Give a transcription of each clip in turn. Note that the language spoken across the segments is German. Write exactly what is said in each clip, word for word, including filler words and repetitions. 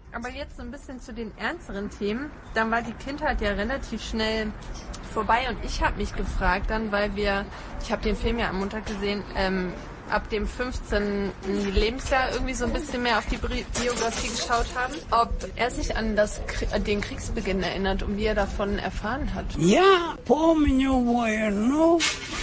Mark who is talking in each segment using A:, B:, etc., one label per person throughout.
A: Aber jetzt so ein bisschen zu den ernsteren Themen. Dann war die Kindheit ja relativ schnell vorbei und ich habe mich gefragt dann, weil wir, ich habe den Film ja am Montag gesehen, ähm, ab dem fünfzehnten Lebensjahr irgendwie so ein bisschen mehr auf die Biografie geschaut haben, ob er sich an das, den Kriegsbeginn erinnert und wie er davon erfahren hat.
B: Ja, помню войну.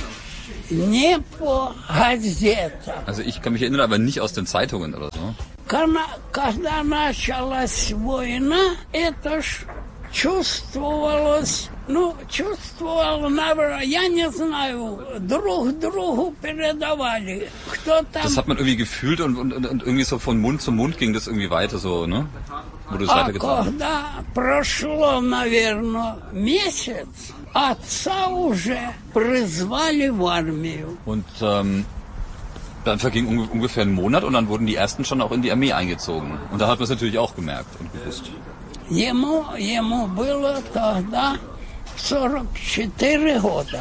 B: Не по газетам.
C: Also ich kann mich erinnern, aber nicht aus den Zeitungen oder so.
B: Когда началась война, это ж чувствовалось, ну, чувствовал, наверное, я не знаю, друг другу передавали. Кто там...
C: Das hat man irgendwie gefühlt und, und, und irgendwie so von Mund zu Mund ging das irgendwie weiter so, ne? Wurde es
B: а
C: weitergetragen.
B: когда прошло, наверное, месяц, отца уже призвали в армию.
C: Und ähm, dann verging un- ungefähr ein Monat und dann wurden die ersten schon auch in die Armee eingezogen. Und da hat man es natürlich auch gemerkt und gewusst.
B: Ему, ему было тогда сорок четыре года.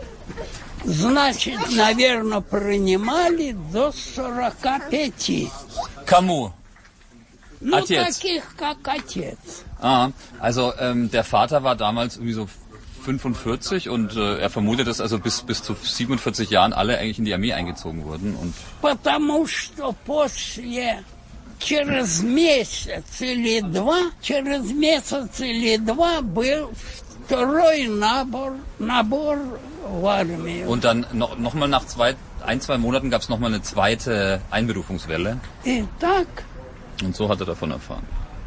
B: Значит, наверное, принимали до сорока пяти.
C: Кому?
B: Ну,
C: Отец.
B: таких, как отец.
C: Ah, also ähm, der Vater war damals irgendwie so fünfundvierzig und äh, er vermutet, dass also bis bis zu siebenundvierzig Jahren alle eigentlich in die Armee eingezogen wurden. Und
B: Потому что после, через месяц или два, через месяц или два был второй набор, набор в армию.
C: Und dann noch noch mal nach zwei, ein, zwei Monaten gab es noch mal eine zweite Einberufungswelle.
B: И так
C: Und so hat er davon erfahren.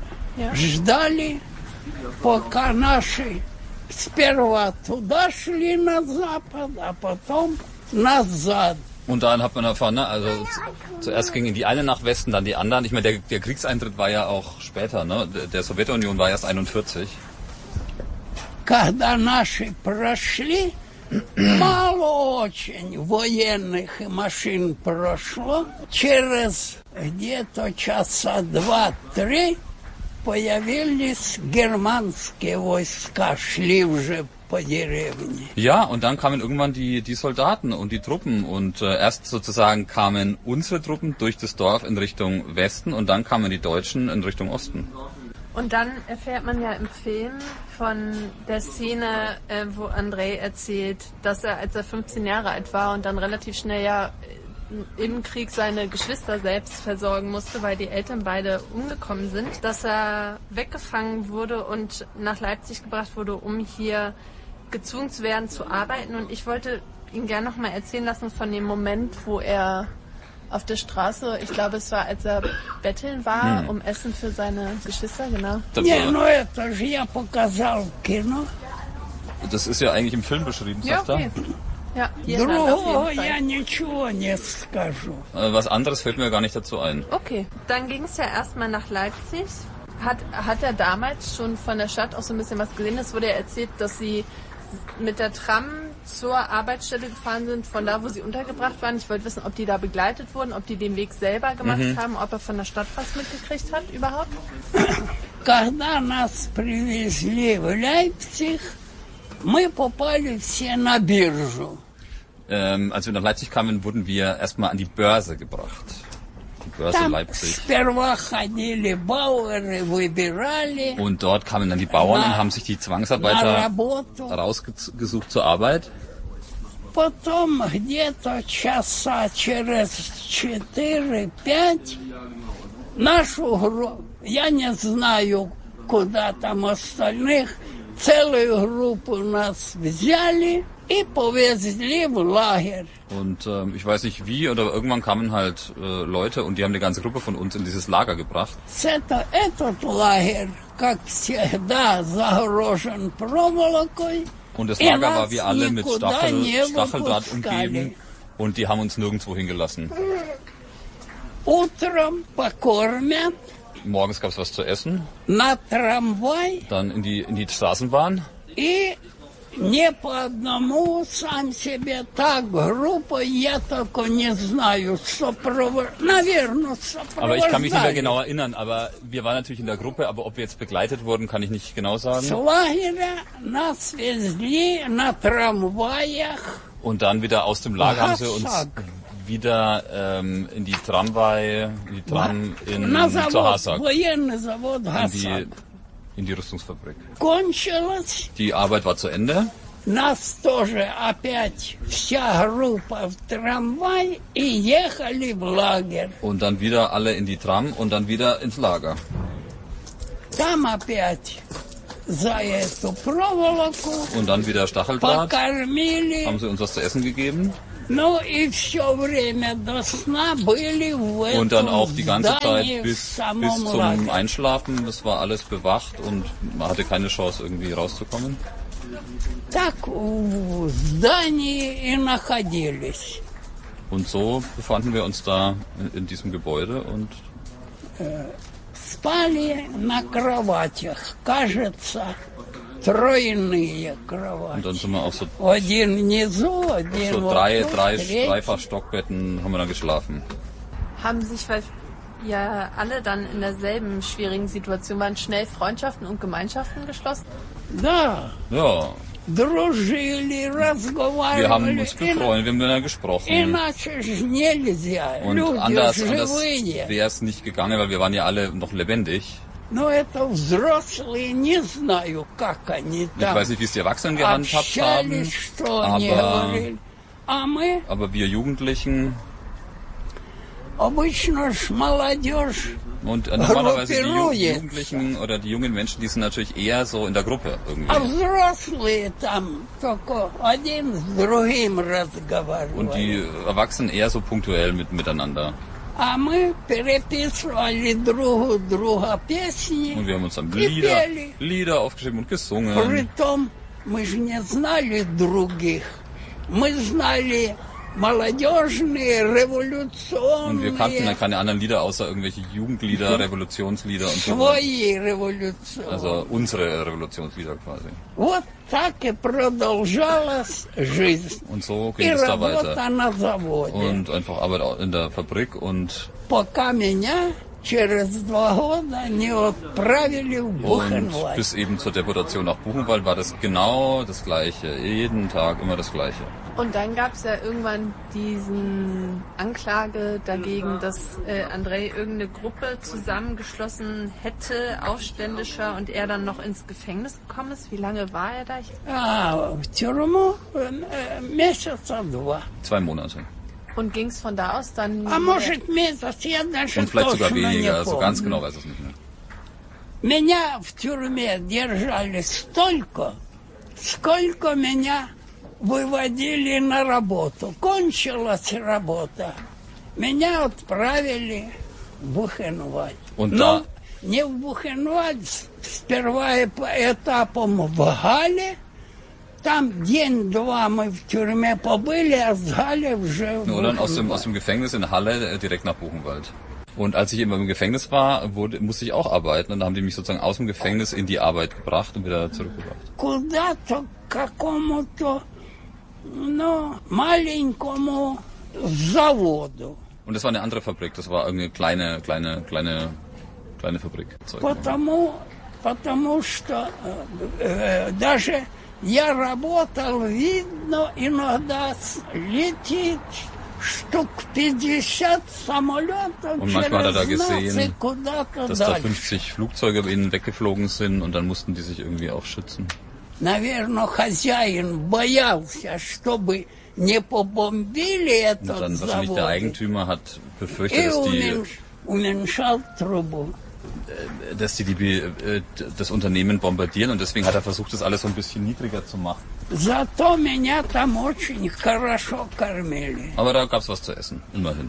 B: ждали, пока наши сперва туда шли на запад, а потом назад.
C: Und dann hat man erfahren, ne, also z- zuerst gingen die einen nach Westen, dann die anderen. Ich meine, der, der Kriegseintritt war ja auch später, ne? Der, der Sowjetunion war erst einundvierzig.
B: Когда наши прошли, мало очень военных и машин прошло. Через где-то часа два-три появились германские войска, шли уже по деревне.
C: Ja, und dann kamen irgendwann die, die Soldaten und die Truppen und äh, erst sozusagen kamen unsere Truppen durch das Dorf in Richtung Westen und dann kamen die Deutschen in Richtung Osten.
A: Und dann erfährt man ja im Film von der Szene, äh, wo Andrei erzählt, dass er, als er fünfzehn Jahre alt war und dann relativ schnell ja im Krieg seine Geschwister selbst versorgen musste, weil die Eltern beide umgekommen sind, dass er weggefangen wurde und nach Leipzig gebracht wurde, um hier gezwungen zu werden zu arbeiten. Und ich wollte ihn gerne noch mal erzählen lassen von dem Moment, wo er auf der Straße, ich glaube, es war, als er betteln war, hm. um Essen für seine Geschwister, genau.
B: Не, ну это же я показал кино.
C: Das ist ja eigentlich im Film beschrieben,
A: Ja,
C: sagt er.
A: okay. Ja, Irland auf
B: Другого
A: jeden Fall.
B: я ничего не скажу.
C: Äh, was anderes fällt mir gar nicht dazu ein.
A: Okay, dann ging es ja erstmal nach Leipzig. Hat, hat er damals schon von der Stadt auch so ein bisschen was gesehen? Es wurde ja erzählt, dass sie mit der Tram zur Arbeitsstelle gefahren sind, von da, wo sie untergebracht waren. Ich wollte wissen, ob die da begleitet wurden, ob die den Weg selber gemacht mhm. haben, ob er von der Stadt was mitgekriegt hat überhaupt.
B: Когда нас привезли в Лейпциг, мы попали все на биржу.
C: Ähm, als wir nach Leipzig kamen, wurden wir erstmal an die Börse gebracht. Die Börse
B: Там
C: Leipzig.
B: сперва ходили бауэры, выбирали
C: Und dort kamen dann die Bauern und haben sich die
B: на
C: Zwangsarbeiter
B: работу.
C: rausgesucht zur Arbeit.
B: Потом где-то часа через четыре-пять нашу группу, я не знаю, куда там остальных, целую группу нас взяли и повезли в лагерь.
C: Und ähm, ich weiß nicht wie, oder irgendwann kamen halt äh, Leute und die haben eine ganze Gruppe von uns in dieses Lager gebracht.
B: Это, этот лагерь, как всегда, загорожен проволокой.
C: Und das
B: И
C: Lager
B: нас
C: war wie alle mit
B: никуда
C: Stachel,
B: не
C: Stacheldraht
B: выпускали.
C: umgeben und die haben uns nirgendwo hingelassen.
B: Утром покормят,
C: Morgens gab es was zu essen,
B: на трамвай
C: dann in die in die Straßenbahn.
B: и не по одному сам себе так группа, я только не знаю, сопровождали, наверное,
C: Aber ich kann mich nicht mehr
B: сопровождали.
C: genau erinnern, aber wir waren natürlich in der Gruppe, aber ob wir jetzt begleitet wurden, kann ich nicht genau
B: С
C: sagen.
B: лагеря нас везли на трамваях.
C: Und dann wieder aus dem Lager haben sie uns
B: Hasag.
C: wieder ähm, in die Tramway, in die Tram in
B: На
C: zu
B: завод,
C: Hasag,
B: военный завод
C: in
B: Хасак.
C: die, in die Rüstungsfabrik.
B: Кончилось.
C: Die Arbeit war zu Ende.
B: Нас тоже опять вся группа в трамвай и ехали в лагерь.
C: Und dann wieder alle in die Tram und dann wieder ins Lager.
B: Там опять за эту проволоку
C: Und dann wieder Stacheldraht.
B: покормили.
C: Haben sie uns was zu essen gegeben.
B: Ну и все время до сна были в
C: Und dann
B: этом
C: auch die ganze
B: здании
C: Zeit
B: в
C: bis, bis
B: самом
C: zum
B: лагере.
C: Einschlafen. Das war alles bewacht und man hatte keine Chance, irgendwie rauszukommen.
B: Так в здании и находились.
C: Und so befanden wir uns da in, in diesem Gebäude und
B: Спали на кроватях, кажется, тройные кровати.
C: Und dann sind wir auf so,
B: Один внизу, один
C: so
B: вот
C: drei,
B: тут,
C: drei
B: третий.
C: Dreifach-Stockbetten haben wir dann geschlafen.
A: Haben sich, weil ja alle dann in derselben schwierigen Situation waren, schnell Freundschaften und Gemeinschaften geschlossen?
B: Да,
C: Ja,
B: дружили, разговаривали.
C: wir haben uns gefreut, wir haben miteinander gesprochen.
B: Иначе ж нельзя.
C: Und
B: Люди
C: anders, anders
B: живые.
C: wäre es nicht gegangen, weil wir waren ja alle noch lebendig.
B: Но это взрослые, не знаю, как они
C: Ich
B: там
C: weiß nicht, wie es die Erwachsenen gehandhabt haben,
B: общались, что они
C: aber,
B: говорили. А мы,
C: aber wir Jugendlichen
B: обычно ж молодежь,
C: und äh, normalerweise die Ju
B: Группируется.
C: Jugendlichen oder die jungen Menschen, die sind natürlich eher so in der Gruppe
B: а
C: irgendwie.
B: взрослые там только один с другим
C: Und
B: разговаривали.
C: die Erwachsenen eher so punktuell mit, miteinander.
B: А мы переписывали друг у друга песни
C: Und wir haben uns dann
B: и
C: Lieder,
B: пели.
C: Lieder aufgeschrieben und gesungen.
B: Притом мы же не знали других. Мы знали молодежные, революционные,
C: Und wir kannten dann keine anderen Lieder außer irgendwelche Jugendlieder, Revolutionslieder und so.
B: свои революционные.
C: Also unsere Revolutionslieder quasi.
B: Вот так и продолжалась жизнь.
C: Und so
B: И
C: ging es da
B: работа
C: weiter.
B: на заводе.
C: Und einfach Arbeit in der Fabrik und,
B: Пока меня через два года не отправили в
C: und
B: Бухенвальд.
C: bis eben zur Deportation nach Buchenwald war das genau das Gleiche. Jeden Tag immer das Gleiche.
A: Und dann gab es ja irgendwann diesen Anklage dagegen, dass äh, Andrei irgendeine Gruppe zusammengeschlossen hätte, Aufständischer, und er dann noch ins Gefängnis gekommen ist. Wie lange war er da? Ich,
B: А в тюрьму э, месяца два.
C: Zwei Monate.
A: und ging es von da aus dann...
B: А может месяц, я даже
C: Und vielleicht sogar
B: точно не
C: weniger. Also ganz
B: помню.
C: genau weiß ich es nicht mehr.
B: Меня в тюрьме держали столько, сколько меня выводили на работу. Кончилась работа. Меня отправили в Бухенвальд.
C: Und
B: Но
C: da,
B: не в Бухенвальд, сперва и по этапам в Гале. Там день-два мы в тюрьме побыли, а с Гале уже в
C: nur dann aus dem,
B: Бухенвальд.
C: aus dem Gefängnis in Halle äh, direkt nach Buchenwald. Und als ich immer im Gefängnis war, wurde, musste ich auch arbeiten. Und dann haben die mich sozusagen aus dem Gefängnis in die Arbeit gebracht und wieder zurückgebracht.
B: Куда-то к какому-то, ну, маленькому заводу.
C: Und das war eine andere Fabrik. Das war irgendeine kleine, kleine, kleine, kleine Fabrik. Zeug.
B: Потому, потому что э, э, даже я работал, видно, иногда с- летит штук пятьдесят самолетов
C: Und manchmal hat er da
B: через нас и
C: gesehen,
B: куда-то
C: dass da
B: дальше.
C: fünfzig Flugzeuge über ihnen weggeflogen sind und dann mussten die sich irgendwie auch schützen.
B: Наверное, хозяин боялся, чтобы не побомбили
C: Und
B: этот
C: dann wahrscheinlich der
B: завод.
C: Eigentümer hat
B: И
C: befürchtet, dass die,
B: уменьш- уменьшал трубу.
C: dass die, die äh, das Unternehmen bombardieren und deswegen hat er versucht, das alles so ein bisschen niedriger zu machen.
B: Зато меня там очень хорошо кормили.
C: Aber da gab's was zu essen, immerhin.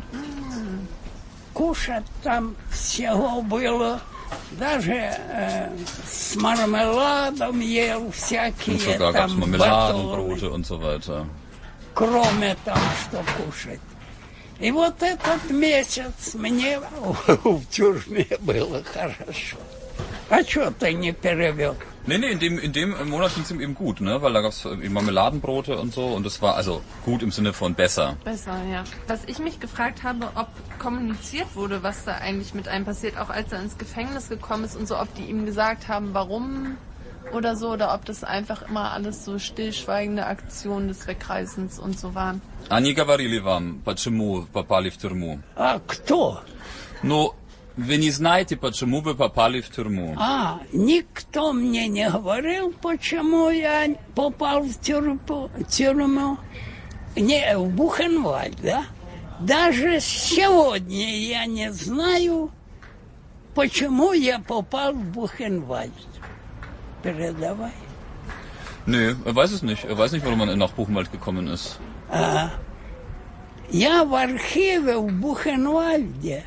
B: Кушать там всего было. Даже э, с мармеладом ел
C: Und
B: всякие
C: sogar gab's
B: там
C: Marmeladenbrote
B: батоны,
C: und so weiter.
B: кроме там, что кушать. И вот этот месяц мне в тюрьме было хорошо. А что ты не перевел?
C: Nee, nee, in dem, in dem Monat ging's ihm eben gut, ne? Weil da gab's eben Marmeladenbrote und so und das war also gut im Sinne von besser.
A: Besser, ja. Was ich mich gefragt habe, ob kommuniziert wurde, was da eigentlich mit einem passiert, auch als er ins Gefängnis gekommen ist und so, ob die ihm gesagt haben, warum oder so, oder ob das einfach immer alles so stillschweigende Aktionen des Wegreisens und so waren.
C: Они говорили вам, почему попали в тюрьму?
B: А кто?
C: Ну, вы не знаете, почему вы попали в тюрьму?
B: А, никто мне не говорил, почему я попал в тюрьму, тюрьму. Не, в Бухенвальд, да? Даже сегодня я не знаю, почему я попал в Buchenwald. Передавай.
C: Nee, er weiß es nicht. Er weiß nicht, warum man nach Buchenwald gekommen ist.
B: А, я в архиве в Бухенвальде,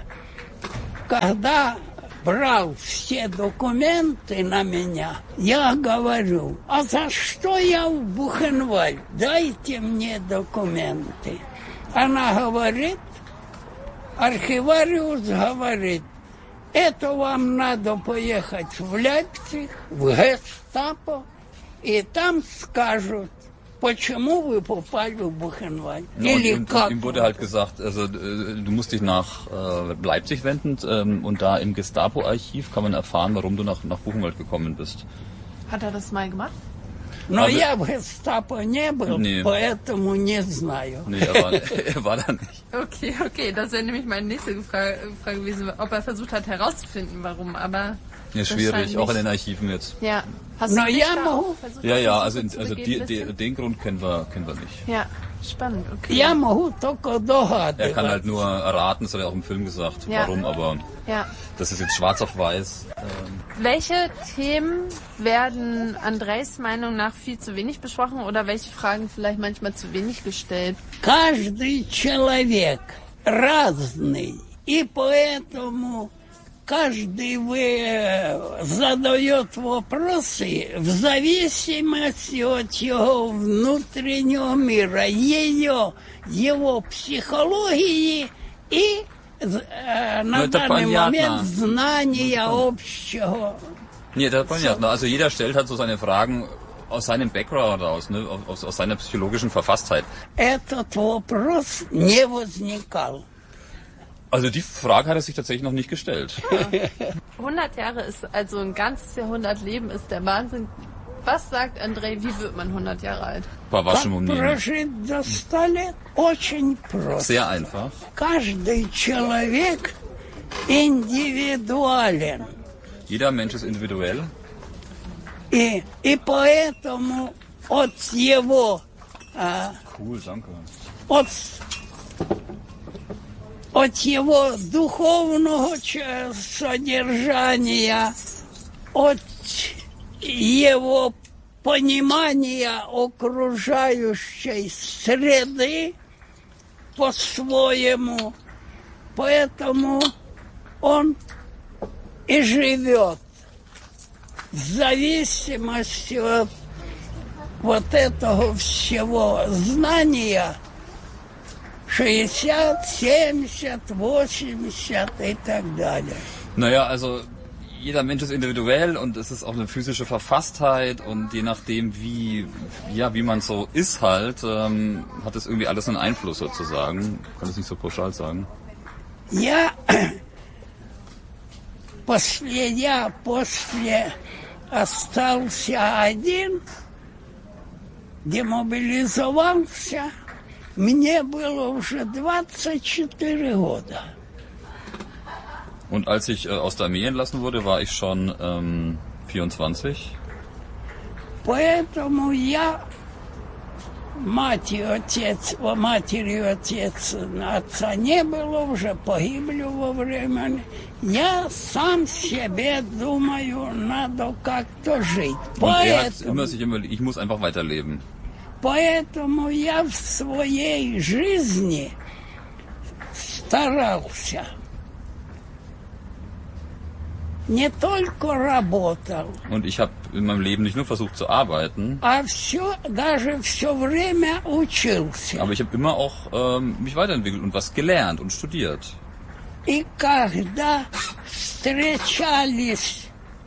B: когда брал все документы на меня, я говорю, а за что я в Бухенвальд? Дайте мне документы. Она говорит, архивариус говорит, это вам надо поехать в Лейпциг, в Гестапо, и там скажут, почему вы попали в Buchenwald.
C: Ja,
B: Или
C: und,
B: как?
C: und ihm wurde halt gesagt, also äh, du musst dich nach äh, Leipzig wenden ähm, und da im Gestapo-Archiv kann man erfahren, warum du nach, nach Buchenwald gekommen bist.
A: Hat er das mal gemacht?
B: Но
C: Aber-
B: я в Гестапо не был,
C: Не.
B: поэтому не знаю.
C: Nee, er war, er war da nicht.
A: Okay, okay, das wäre nämlich meine nächste Frage, Frage gewesen, ob er versucht hat herauszufinden, warum, aber...
C: Ja,
A: das
C: schwierig,
A: scheint
C: auch in
A: nicht-
C: den Archiven jetzt.
A: Ja, hast
B: Na
A: du dich
B: ja,
A: da
B: Mo.
A: auch versucht,
C: Ja,
A: das
C: ja,
A: zu
C: also, in, also
A: begeben,
C: die,
A: bisschen?
C: die, den Grund kennen wir, kennen wir nicht.
A: Ja, spannend, okay.
B: Я могу только
C: Er
B: догадываться.
C: kann halt nur erraten, das hat er auch im Film gesagt,
A: Ja.
C: warum, aber
A: Ja.
C: das ist jetzt schwarz auf weiß. Ähm,
A: Welche Themen werden Andreis Meinung nach viel zu wenig besprochen oder welche Fragen vielleicht manchmal zu wenig gestellt?
B: Каждый человек разный, и поэтому каждый вы задает вопросы в зависимости от его внутреннего мира, ее, его психологии и э, на
C: это
B: данный
C: понятно.
B: момент знания общего.
C: Nee, das понятно. Also jeder stellt halt so seine Fragen aus seinem Background aus, ne? aus, aus seiner psychologischen Verfasstheit.
B: Этот вопрос не возникал.
C: Also die Frage hat er sich tatsächlich noch nicht gestellt.
A: hundert Jahre ist also ein ganzes Jahrhundert Leben ist der Wahnsinn. Was sagt Andrei, wie wird man hundert Jahre alt?
C: По
B: Как
C: вашему мнению.
B: прожить до ста лет? Очень просто.
C: Sehr einfach.
B: Каждый человек индивидуален.
C: Jeder Mensch ist individuell.
B: И, и поэтому от его, а,
C: Cool, danke.
B: от, от его духовного ч- содержания, от его понимания окружающей среды по-своему, поэтому он и живет в зависимости от вот этого всего знания шестьдесят, семьдесят, восемьдесят и так далее.
C: Naja, also jeder Mensch ist individuell und es ist auch eine physische Verfasstheit und je nachdem, wie, ja, wie man so ist halt, ähm, hat es irgendwie alles einen Einfluss sozusagen. Ich kann das nicht so pauschal sagen.
B: Я после, я после остался один, демобилизовался, мне было уже двадцать четыре года.
C: Und als ich äh, aus der Armee entlassen wurde, war ich schon ähm, vierundzwanzig.
B: Поэтому я, мать и отец, о, матери и отец, отца не было, уже погибли во время. Я сам себе думаю, надо как-то жить.
C: Und er hat
B: Поэтому,
C: immer sich immer, ich muss einfach weiterleben.
B: поэтому я в своей жизни старался. Не только работал,
C: Und ich habe in meinem Leben nicht nur versucht zu arbeiten,
B: а все, даже все время учился.
C: aber ich habe immer auch ähm, mich weiterentwickelt und was gelernt und studiert.
B: И когда встречались,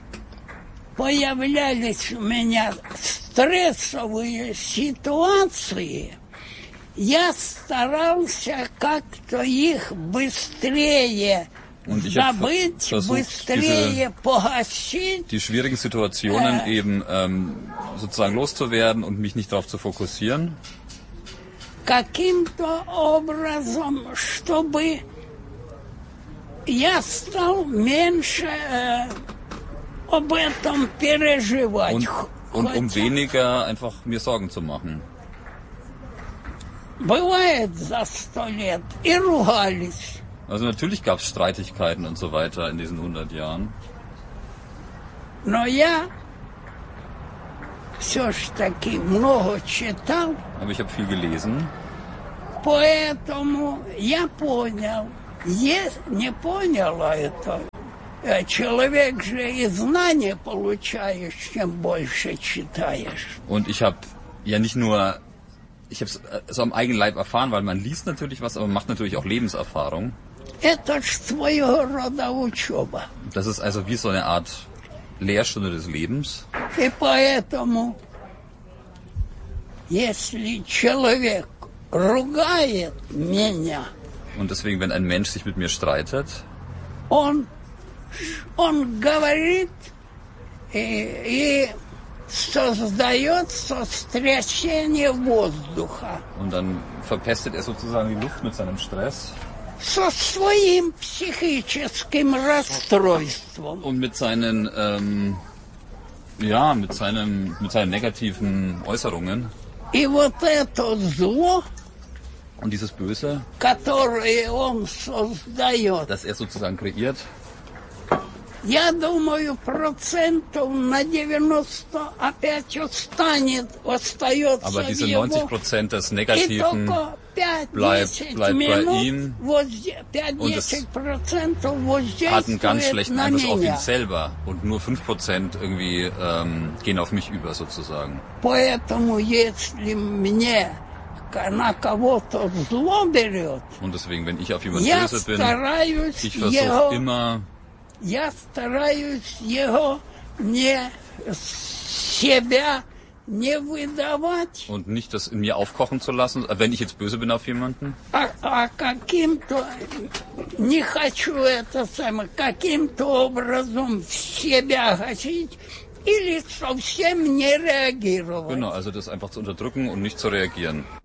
B: появлялись у меня стрессовые ситуации, я старался как-то их быстрее
C: Und ich habe
B: забыть,
C: versucht,
B: быстрее погасить.
C: die schwierigen Situationen eben ähm, sozusagen loszuwerden und mich nicht darauf zu fokussieren.
B: Каким-то образом, чтобы я стал меньше äh, об этом переживать.
C: Und, und um weniger einfach mir Sorgen zu machen.
B: Бывает за сто лет и ругались.
C: Also natürlich gab es Streitigkeiten und so weiter in diesen hundert Jahren.
B: Но я все ж таки много читал,
C: Aber ich habe viel gelesen.
B: поэтому я понял, е- не понял это. Э, Человек же и знания получаешь, чем больше читаешь.
C: Und ich habe ja nicht nur, ich habe es so am eigenen Leib erfahren, weil man liest natürlich was, aber man macht natürlich auch Lebenserfahrung.
B: Это ж своего рода учеба.
C: Das ist also wie so eine Art Lehrstunde des Lebens.
B: И поэтому, если человек ругает меня,
C: Und deswegen, wenn ein Mensch sich mit mir streitet,
B: он, он говорит и, и создает сотрясение воздуха
C: und dann verpestet er sozusagen die Luft mit seinem Stress
B: со своим психическим расстройством.
C: und mit seinen, ähm, ja, mit seinem, mit seinen negativen Äußerungen.
B: И вот это зло,
C: Und dieses Böse,
B: которое он создает,
C: das er sozusagen kreiert,
B: я думаю, процентов на девяносто опять останет, остается
C: aber
B: в
C: diese
B: его.
C: neunzig Prozent des
B: И
C: Negativen
B: только
C: bleibt-
B: пять-десять
C: bleibt bei
B: минут
C: ihm.
B: возде-
C: Und es
B: пять-десять процентов
C: hat einen ganz
B: воздействует
C: schlechten
B: на
C: Einfluss auf ihn
B: меня.
C: selber und nur fünf Prozent irgendwie ähm, gehen auf mich über sozusagen.
B: Поэтому, если мне к- на кого-то зло берет,
C: Und deswegen, wenn ich auf jemand
B: я
C: böse bin,
B: стараюсь
C: ich
B: его,
C: versuche immer,
B: я стараюсь его не себя не выдавать,
C: und nicht das in mir aufkochen zu lassen, äh, wenn ich jetzt böse bin auf jemanden,
B: а, а каким-то не хочу это самое, каким-то образом в себя гасить или совсем не реагировать.
C: genau, also das einfach zu unterdrücken und nicht zu reagieren.